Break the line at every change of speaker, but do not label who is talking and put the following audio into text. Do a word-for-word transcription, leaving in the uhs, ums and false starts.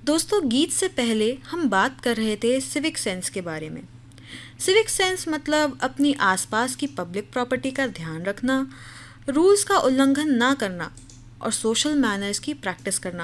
दोस्तों, गीत से पहले हम बात कर रहे थे सिविक सेंस के बारे में। सिविक सेंस मतलब अपनी आसपास की पब्लिक प्रॉपर्टी का ध्यान रखना, रूल्स का उल्लंघन ना करना और सोशल मैनर्स की प्रैक्टिस करना